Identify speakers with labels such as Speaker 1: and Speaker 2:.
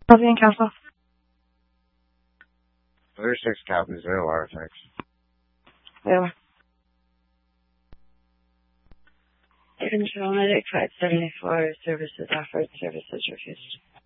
Speaker 1: Copy and cancel.
Speaker 2: 36 copies, there are thanks.
Speaker 1: Yeah.
Speaker 3: Control Medic 574, services offered, services refused.